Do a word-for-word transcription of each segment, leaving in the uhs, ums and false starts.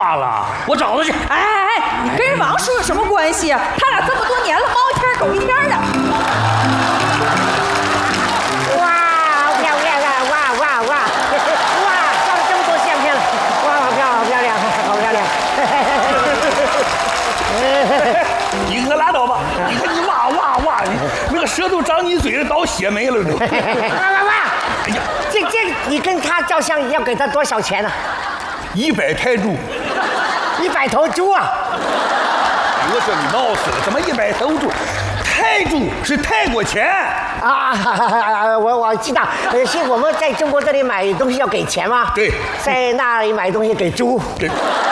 罢了，我找他去。 哎哎哎，跟人王叔有什么关系啊？他俩这么多年了，猫一天狗一天的。 哇，漂亮啊！哇哇哇！哇，照了这么多相片了，哇，好漂亮，好漂亮，好漂亮。 你可拉倒吧！你看你哇哇哇，你那个舌头长你嘴上倒血没了都。 哇哇哇！哎呀，这这你跟他照相要给他多少钱呢？ 一百泰铢。 一百头猪啊！ 我说你闹死了，怎么一百头猪？泰铢是泰国钱啊！我我知道，呃，是我们在中国这里买东西要给钱吗？ 对， 在那里买东西给猪。 对。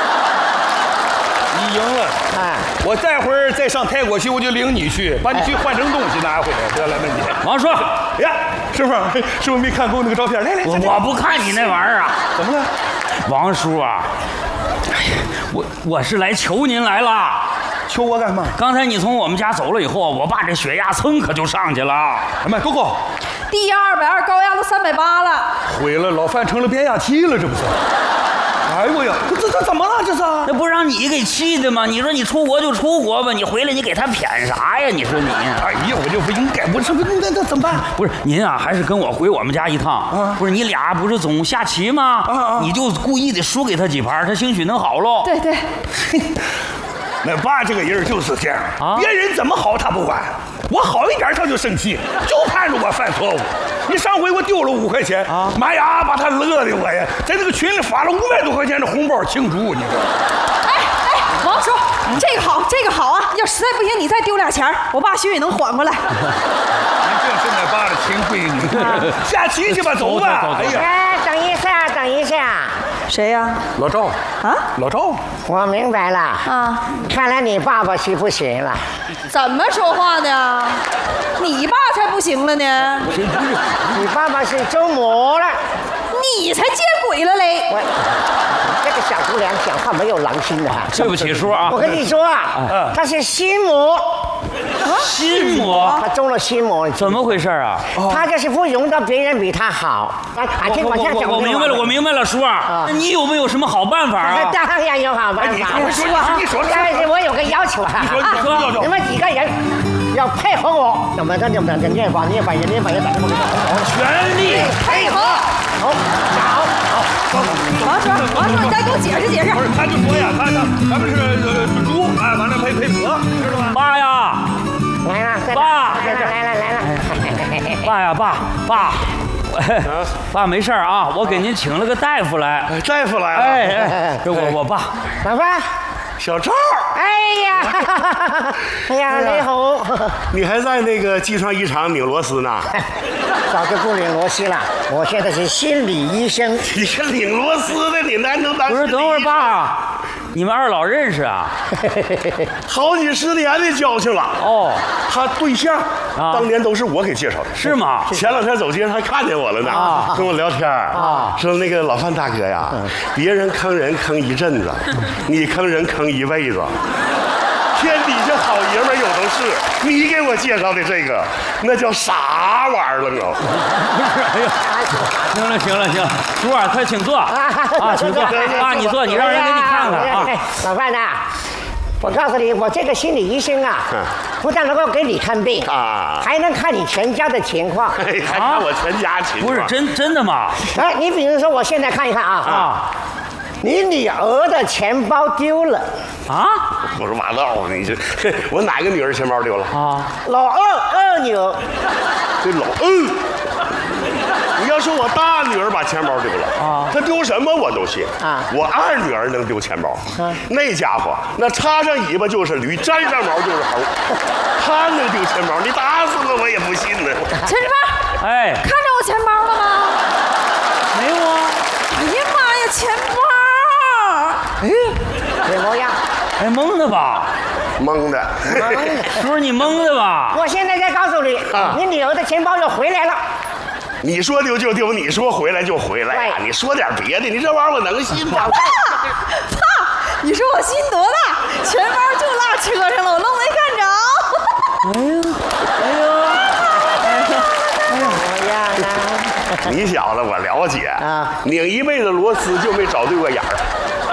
你赢了啊！我待会儿再上泰国去，我就领你去，把你去换成东西拿回来，得了，那你。 王叔， 哎呀，师傅，师傅没看够那个照片，来来， 我我不看你那玩意儿啊！ 怎么了？ 王叔啊，哎呀，我我是来求您来了。 求我干嘛？ 刚才你从我们家走了以后，我爸这血压蹭可就上去了。 哎妈，够够！ 低压二百二，高压都三百八了。 毁了，老范成了变压器了，这不是？哎呦呀，这这怎么了？这是？ 那不让你给气的吗？你说你出国就出国吧，你回来你给他谝啥呀？你说你？ 哎呀，我就不应该，不是不那那怎么办？ 不是您啊，还是跟我回我们家一趟。啊、不是你俩不是总下棋吗？啊啊、你就故意的输给他几盘，他兴许能好喽。 对对。 那爸这个人就是这样，啊、别人怎么好他不管，我好一点他就生气，就盼着我犯错误。你上回我丢了五块钱，啊，妈呀，把他乐的我呀，在那个群里发了五百多块钱的红包庆祝，你说。 哎哎，王叔，这个好，这个好啊！要实在不行，你再丢俩钱，我爸许许能缓过来。 你这是俺爸的亲闺女，下棋去吧，走吧。 哎呀，哎，等一下，等一下。 谁呀？ 老赵啊， 老赵， 我明白了啊，看来你爸爸是不行了。 怎么说话呢？你爸才不行了呢。 你爸爸是周魔了， 你才见鬼了嘞！ 我这个小姑娘讲话没有良心的。 对不起叔啊， 我跟你说啊，她是心魔。 心魔？ 他中了心魔， 怎么回事啊？ 他就是不容到别人比他好。啊，听我这样讲。 我明白了，我明白了，叔啊，那你有没有什么好办法啊？ 当然有好办法。 我说你说， 但是我有个要求啊， 你说你说， 你们几个人要配合我，怎么着怎么着，念把念把人念把人打这么个全力配合。 好，好，好。 王叔，王叔，你再给我解释解释。 不是，他就说呀，他他咱们是呃猪，哎，完了配配鹅，知道吗？ 爸呀！ 来了， 爸， 来了来了来了， 爸呀，爸爸，爸没事啊，我给您请了个大夫来， 大夫来了， 哎哎，这我我爸， 老爸， 小赵， 哎呀，哎呀，雷猴， 你还在那个机床一厂拧螺丝呢？ 早就不拧螺丝了，我现在是心理医生。 你是拧螺丝的，你难能当？ 不是，等会儿爸。你们二老认识啊？ 好几十年的交情了。 哦， 他对象、啊、当年都是我给介绍的， 是吗？ 前两天走街上还看见我了呢，啊、跟我聊天啊，说那个老范大哥呀，嗯、别人坑人坑一阵子，你坑人坑一辈子。天底下好爷们有的是，你给我介绍的这个，那叫啥玩意儿了都？ 哎呀，行了行了行了，叔啊，快请坐啊，请坐啊，你坐，你让人给你看看啊。 老范呐，我告诉你，我这个心理医生啊，不但能够给你看病啊，还能看你全家的情况， 还看我全家情况。 不是真真的吗？ 哎，你比如说，我现在看一看啊啊。你女儿的钱包丢了啊！ 我说马道，你这我哪个女儿钱包丢了啊？ 老二二女儿， 这老二，你要说我大女儿把钱包丢了啊，她丢什么我都信啊。我二女儿能丢钱包，啊、那家伙那插上尾巴就是驴，沾上毛就是猴，她能丢钱包，你打死了我也不信呢。 陈志发，哎，看着我钱包了吗？ 没有啊。 哎呀妈呀，钱包！ 哎，什么样？ 哎，蒙的吧？ 蒙的。 叔叔，你蒙的吧？ 我现在再告诉你，啊、你女儿的钱包又回来了。 你说丢就丢，你说回来就回来呀、啊！你说点别的，你这玩意儿我能信吗？ 爸，爸，你说我心多大？钱包就落车上了，我都没看着。 哎呀，哎呀， 哎呀，怎么样啊？ 你小子我了解啊，拧一辈子螺丝就没找对过眼儿。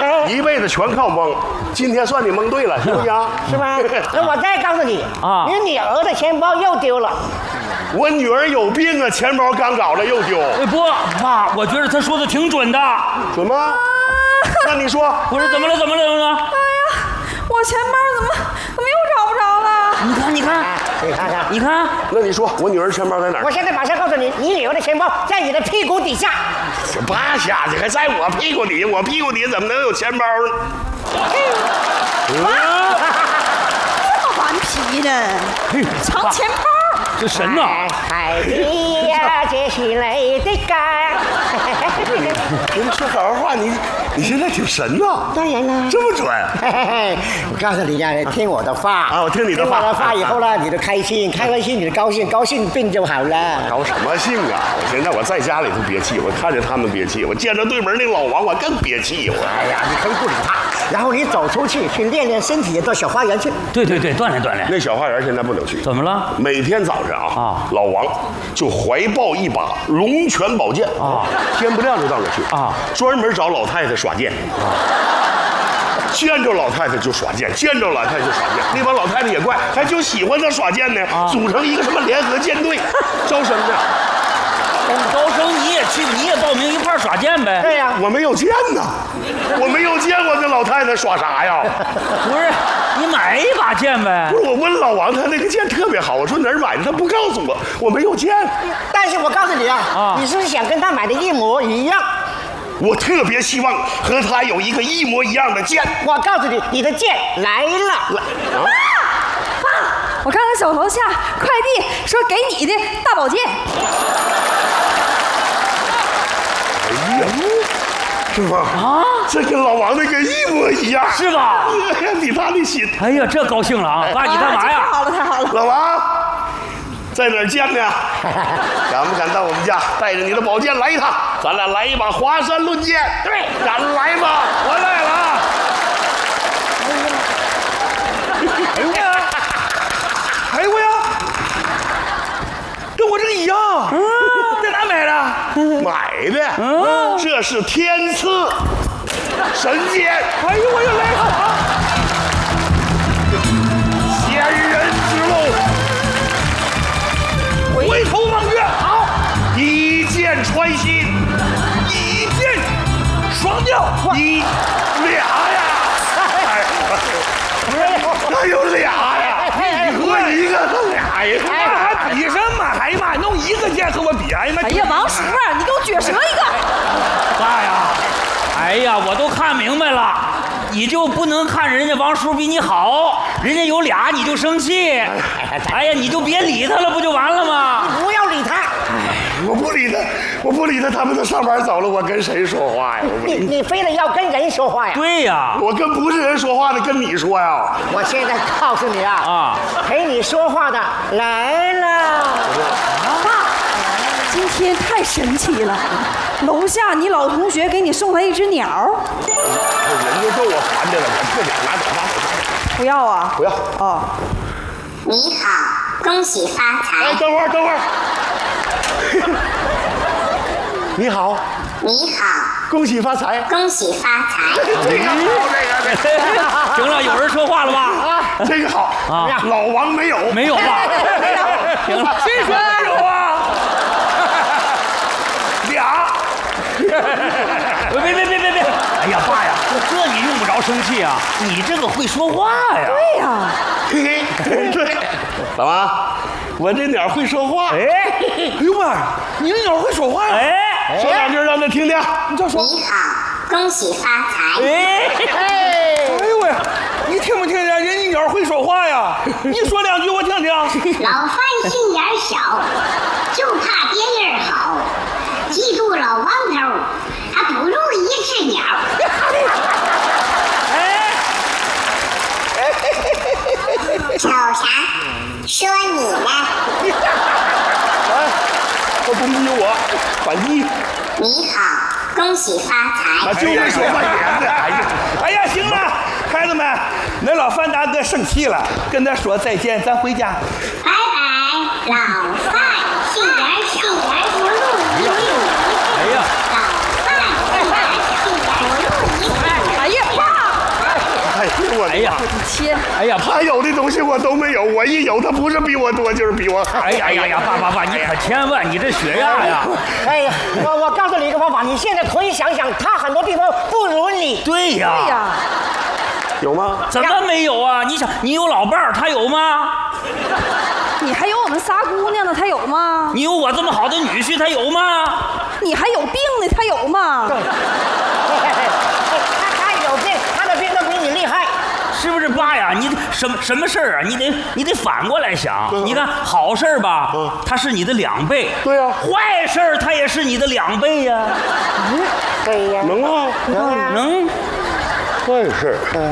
一辈子全靠蒙，今天算你蒙对了，行不行？ 是吧？那我再告诉你啊， 你女儿的钱包又丢了。 我女儿有病啊，钱包刚找着又丢。 哎不，爸，我觉得他说的挺准的。 准吗？那你说， 不是怎么了？怎么了？怎么了？ 哎呀，我钱包怎么怎么又找不着了？ 你看，你看， 你看看， 你看， 那你说我女儿钱包在哪儿？ 我现在马上告诉你，你女儿的钱包在你的屁股底下。 扒下去还在我屁股底下，我屁股底下怎么能有钱包呢？ 这么顽皮呢？藏钱包。 这神呐！ 海底呀，这是泪的干。 您说好话，你你现在挺神呐。 当然了， 这么准。 嘿嘿嘿，我告诉你呀，听我的话啊，我听你的话。 听我的话以后呢，你就开心，开开心你就高兴，高兴病就好了。 高什么兴啊！我现在我在家里头憋气，我看见他们憋气，我见着对门那老王我更憋气。我哎呀，你可以不理他，然后你走出去去练练身体，到小花园去。 对对对，锻炼锻炼。 那小花园现在不能去。 怎么了？ 每天早上啊， 啊老王就怀抱一把龙泉宝剑啊， 天不亮就到那去啊， 专门找老太太耍剑啊。见着老太太就耍剑，见着老太太就耍剑。那帮老太太也怪，还就喜欢他耍剑呢， 啊组成一个什么联合舰队，招生呢。 高升你也去，你也报名一块儿耍剑呗？ 对呀、 我没有剑呐，我没有见过那老太太耍啥呀？ 不是，你买一把剑呗不？是，我问老王，他那个剑特别好，我说哪儿买的，他不告诉我，我没有剑。 但是我告诉你啊， 啊你是不是想跟他买的一模一样？ 我特别希望和他有一个一模一样的剑。 我告诉你，你的剑来了。 啊， 爸，我刚才手头下快递说给你的大宝剑。 哎呀，是吧？啊，这跟老王那个一模一样， 是吧？ 比他的心。 哎呀，这高兴了啊！爸，你干嘛太呀？ 好了，太好了。 老王，在哪儿见呢？敢不敢到我们家，带着你的宝剑来一趟？咱俩来一把华山论剑。对，敢来吗？ 我来了啊！哎呦呀！ 哎呦呀，跟我这个一样， 嗯在哪买的？ 买的， 嗯这是天赐神剑。 哎呦，我又来了啊！ 仙人之路， 回头望月，好， 一箭穿心， 一箭双雕， 一俩呀，还有俩呀，你和一个他俩呀， 哎，还比什么？哎呀妈，弄一个剑和我比，哎呀妈！ 哎呀，王叔啊，你给我撅折一个。 爸呀！哎呀，我都看明白了，你就不能看人家王叔比你好，人家有俩你就生气。哎呀，你就别理他了，不就完了吗？ 不要理他， 我不理他，我不理他，他们都上班走了，我跟谁说话呀？我不你理你非得要跟人说话呀？ 对呀， 我跟不是人说话的，跟你说呀。 我现在告诉你啊， 啊， 陪你说话的来了。 爸，今天太神奇了，楼下你老同学给你送来一只鸟。 人就够我烦的了，我这俩拿走拿走， 不要啊？ 不要。 哦， 你好，恭喜发哎， 财。 等会儿，等会儿。你好， 你好， 恭喜发财。 恭喜发财。 这个好，这个这个。 行了，有人说话了吧？ 这个好啊老王没有， 没有吧？行了， 谁说没有啊？俩， 别别别别别！哎呀，爸呀，这你用不着生气啊，你这个会说话呀。 对呀， 嘿嘿，对，老王，我这鸟会说话， 哎哎呦妈呀，你这鸟会说话呀？ 哎说两句让他听听。 你叫说， 你好，恭喜发财。 哎！ 哎呦喂，你听不听见人家鸟会说话呀？你说两句我听听。 老范心眼小，就怕别人好。记住老王头，他不如一只鸟。瞅啥？说你呢。 来，他攻击我，反击， 你好，恭喜发他财。 就会说方言的。哎呀， 哎呀，行了，孩子们，恁老范大哥生气了，跟他说再见，咱回家。 拜拜，老范心眼小，不入一句。 哎呀， 老范心眼小，不入一句。 哎呀， 我。 哎呀， 切！ 哎呀， 他有的东西我都没有，我一有他不是比我多就是比我好。 哎呀呀呀，爸爸爸，你可千万，你这血压呀！ 哎呀，我我告诉你一个方法，你现在可以想想，他很多地方不如你。 对呀。 对呀。 有吗？ 怎么没有啊？你想，你有老伴儿，他有吗？ 你还有我们仨姑娘呢，他有吗？ 你有我这么好的女婿，他有吗？ 你还有病呢，他有吗？ 对，他他有病，他的病都比你厉害。 是不是爸呀？你什么什么事儿啊？你得你得反过来想。你看好事儿吧，它是你的两倍。 对呀。 坏事儿它也是你的两倍呀。 对呀。 能啊， 能能。 坏事。嗯。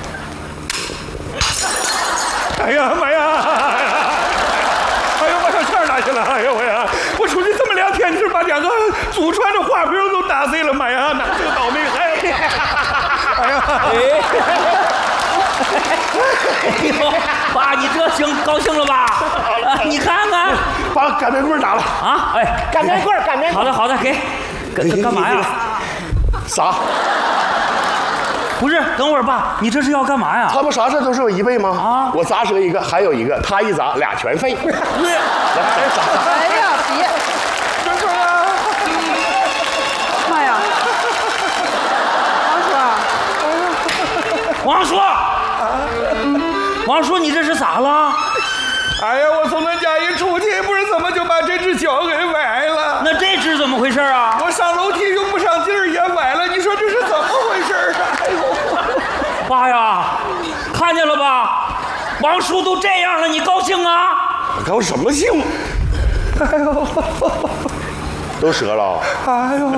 哎呀妈呀！哎呀，我小钱哪去了？哎呀我呀！我出去这么两天，你是把两个祖传的花瓶都打碎了，妈呀！哪这个倒霉孩子！哎呀！ 哎呦，爸，你这行高兴了吧？啊，你看看， 把擀面棍打了啊！哎， 擀面棍，擀面棍。 好的好的，给，干干嘛呀？ 啥？ 不是，等会儿爸，你这是要干嘛呀？ 他不啥事都是有一倍吗？ 啊， 我砸折一个，还有一个，他一砸俩全废。对，来砸砸。 哎呀，别！ 真是啊！ 妈呀！ 王叔，王叔，你这是咋了？ 哎呀，我从恁家一出去，不知怎么就把这只脚给崴了。 那这只怎么回事啊？ 我上楼梯用不上劲儿也崴了，你说这是怎么回事啊？哎呦， 爸呀，看见了吧？王叔都这样了，你高兴啊？ 高什么兴？ 哎呦， 都折了。 哎呦，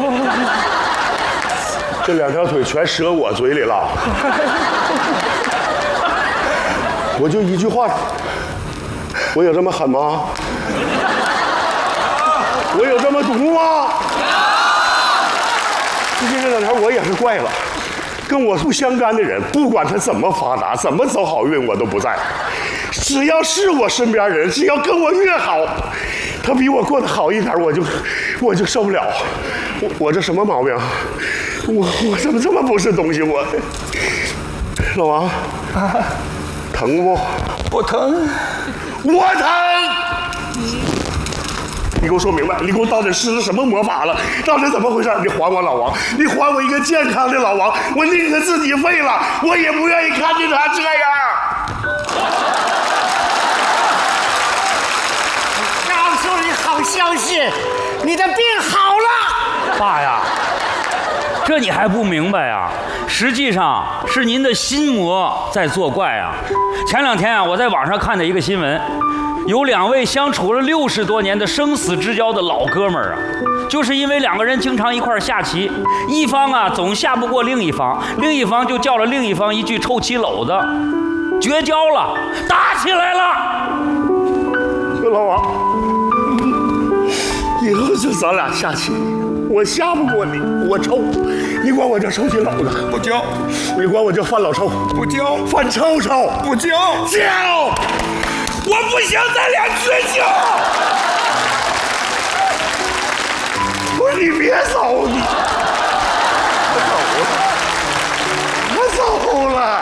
这两条腿全折我嘴里了。我就一句话，我有这么狠吗？我有这么毒吗？最近这两天我也是怪了，跟我不相干的人，不管他怎么发达，怎么走好运，我都不在。只要是我身边人，只要跟我越好，他比我过得好一点，我就我就受不了。我我这什么毛病？我我怎么这么不是东西？我老王，啊、疼不？ 不疼， 我疼。你给我说明白，你给我到底施了什么魔法了？到底怎么回事？你还我老王，你还我一个健康的老王，我宁可自己废了，我也不愿意看见他这样。 告诉你好消息，你的病好了。 爸呀，这你还不明白呀？实际上是您的心魔在作怪啊！前两天啊，我在网上看的一个新闻。有两位相处了六十多年的生死之交的老哥们儿啊，就是因为两个人经常一块儿下棋，一方啊总下不过另一方，另一方就叫了另一方一句臭棋篓子，绝交了，打起来了。 老王，以后就咱俩下棋，我下不过你，我臭，你管我叫臭棋篓子， 不交； 你管我叫范老臭， 不交； 范臭臭， 不交； 交。 我不想咱俩绝交。 不是你别走，你他走了，他走了，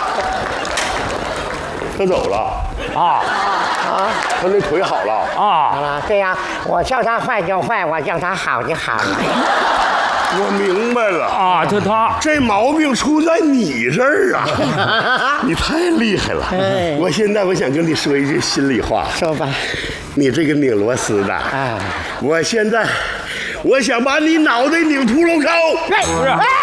他走了啊啊！ 他那腿好了啊！ 好了，对呀，我叫他坏就坏，我叫他好就好了。 我明白了啊，就他这毛病出在你这儿啊！你太厉害了！ 哎、 我现在我想跟你说一句心里话， 说吧， 你这个拧螺丝的， 啊， 我现在我想把你脑袋拧秃噜口。 哎，不是。哎